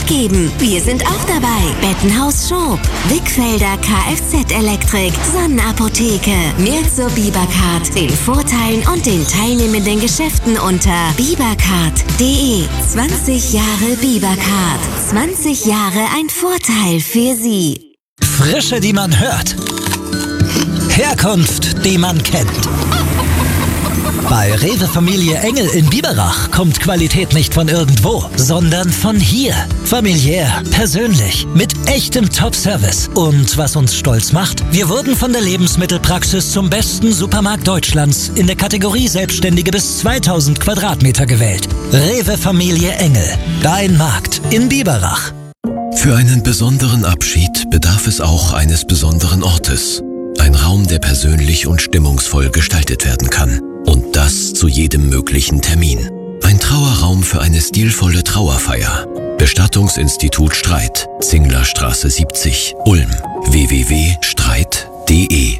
abgeben. Wir sind auch dabei. Bettenhaus Schob, Wickfelder Kfz-Elektrik, Sonnenapotheke. Mehr zur Biebercard, den Vorteilen und den teilnehmenden Geschäften unter biebercard.de. 20 Jahre Biebercard. 20 Jahre ein Vorteil für Sie. Frische, die man hört. Herkunft, die man kennt. Bei Rewe Familie Engel in Biberach kommt Qualität nicht von irgendwo, sondern von hier. Familiär, persönlich, mit echtem Top-Service. Und was uns stolz macht, wir wurden von der Lebensmittelpraxis zum besten Supermarkt Deutschlands in der Kategorie Selbstständige bis 2000 Quadratmeter gewählt. Rewe Familie Engel, dein Markt in Biberach. Für einen besonderen Abschied bedarf es auch eines besonderen Ortes. Ein Raum, der persönlich und stimmungsvoll gestaltet werden kann. Und das zu jedem möglichen Termin. Ein Trauerraum für eine stilvolle Trauerfeier. Bestattungsinstitut Streit, Zinglerstraße 70, Ulm. www.streit.de.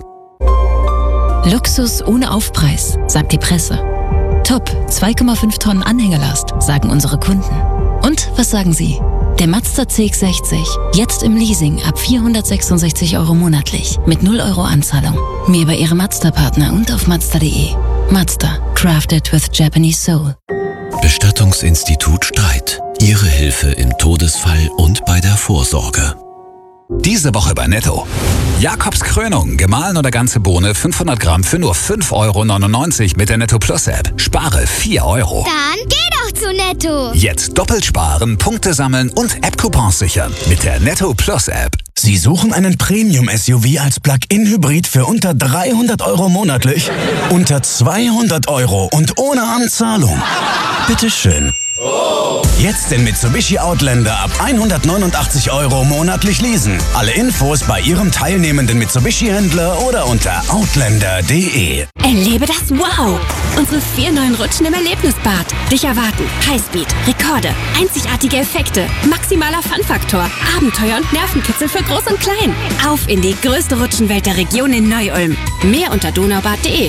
Luxus ohne Aufpreis, sagt die Presse. Top, 2,5 Tonnen Anhängerlast, sagen unsere Kunden. Und was sagen Sie? Der Mazda CX-60, jetzt im Leasing ab 466 € monatlich, mit 0 € Anzahlung. Mehr bei Ihrem Mazda-Partner und auf Mazda.de. Mazda, crafted with Japanese soul. Bestattungsinstitut Streit. Ihre Hilfe im Todesfall und bei der Vorsorge. Diese Woche bei Netto. Jakobs Krönung, gemahlen oder ganze Bohne, 500 Gramm für nur 5,99 € mit der Netto Plus App. Spare 4 €. Dann geh doch zu Netto. Jetzt doppelt sparen, Punkte sammeln und App-Coupons sichern mit der Netto Plus App. Sie suchen einen Premium-SUV als Plug-in-Hybrid für unter 300 € monatlich? Unter 200 € und ohne Anzahlung? Bitteschön. Jetzt den Mitsubishi Outlander ab 189 € monatlich leasen. Alle Infos bei Ihrem teilnehmenden Mitsubishi-Händler oder unter outlander.de. Erlebe das Wow! Unsere 4 neuen Rutschen im Erlebnisbad. Dich erwarten Highspeed, Rekorde, einzigartige Effekte, maximaler Fun-Faktor, Abenteuer und Nervenkitzel für Groß und Klein. Auf in die größte Rutschenwelt der Region in Neu-Ulm. Mehr unter donaubad.de.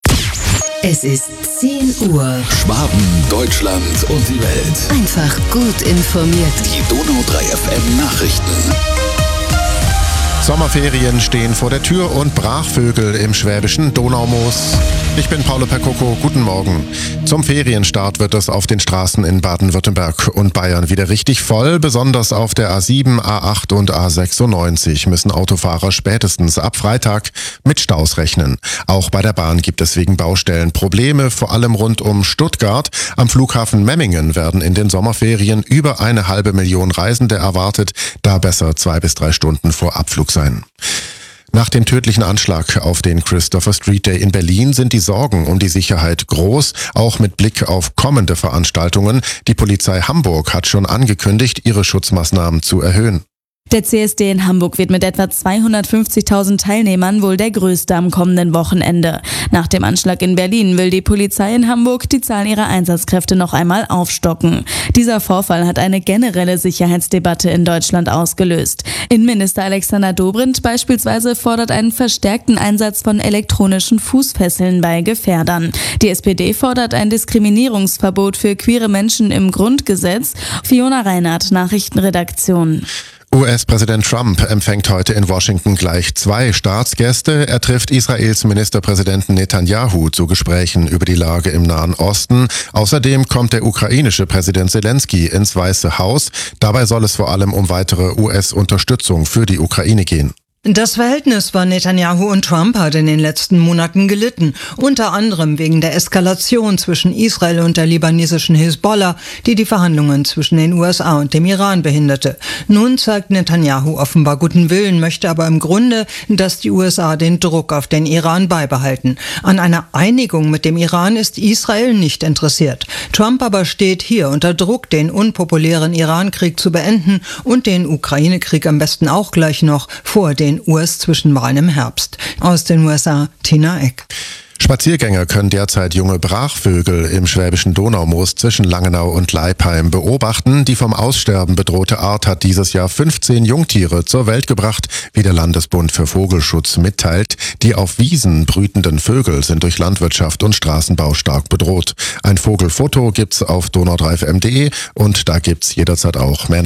Es ist 10 Uhr. Schwaben, Deutschland und die Welt. Einfach gut informiert. Die Donau 3 FM Nachrichten. Sommerferien stehen vor der Tür und Brachvögel im schwäbischen Donaumoos. Ich bin Paolo Percoco, guten Morgen. Zum Ferienstart wird es auf den Straßen in Baden-Württemberg und Bayern wieder richtig voll. Besonders auf der A7, A8 und A96 müssen Autofahrer spätestens ab Freitag mit Staus rechnen. Auch bei der Bahn gibt es wegen Baustellen Probleme, vor allem rund um Stuttgart. Am Flughafen Memmingen werden in den Sommerferien über 500.000 Reisende erwartet, da besser 2 bis 3 Stunden vor Abflug sein. Nach dem tödlichen Anschlag auf den Christopher Street Day in Berlin sind die Sorgen um die Sicherheit groß, auch mit Blick auf kommende Veranstaltungen. Die Polizei Hamburg hat schon angekündigt, ihre Schutzmaßnahmen zu erhöhen. Der CSD in Hamburg wird mit etwa 250.000 Teilnehmern wohl der größte am kommenden Wochenende. Nach dem Anschlag in Berlin will die Polizei in Hamburg die Zahl ihrer Einsatzkräfte noch einmal aufstocken. Dieser Vorfall hat eine generelle Sicherheitsdebatte in Deutschland ausgelöst. Innenminister Alexander Dobrindt beispielsweise fordert einen verstärkten Einsatz von elektronischen Fußfesseln bei Gefährdern. Die SPD fordert ein Diskriminierungsverbot für queere Menschen im Grundgesetz. Fiona Reinhardt, Nachrichtenredaktion. US-Präsident Trump empfängt heute in Washington gleich 2 Staatsgäste. Er trifft Israels Ministerpräsidenten Netanyahu zu Gesprächen über die Lage im Nahen Osten. Außerdem kommt der ukrainische Präsident Zelensky ins Weiße Haus. Dabei soll es vor allem um weitere US-Unterstützung für die Ukraine gehen. Das Verhältnis von Netanyahu und Trump hat in den letzten Monaten gelitten, unter anderem wegen der Eskalation zwischen Israel und der libanesischen Hisbollah, die die Verhandlungen zwischen den USA und dem Iran behinderte. Nun zeigt Netanyahu offenbar guten Willen, möchte aber im Grunde, dass die USA den Druck auf den Iran beibehalten. An einer Einigung mit dem Iran ist Israel nicht interessiert. Trump aber steht hier unter Druck, den unpopulären Iran-Krieg zu beenden und den Ukraine-Krieg am besten auch gleich noch vor den US-Zwischenwahlen im Herbst. Aus den USA, Tina Eck. Spaziergänger können derzeit junge Brachvögel im schwäbischen Donaumoos zwischen Langenau und Leipheim beobachten. Die vom Aussterben bedrohte Art hat dieses Jahr 15 Jungtiere zur Welt gebracht, wie der Landesbund für Vogelschutz mitteilt. Die auf Wiesen brütenden Vögel sind durch Landwirtschaft und Straßenbau stark bedroht. Ein Vogelfoto gibt's auf donau3fm.de und da gibt's jederzeit auch mehr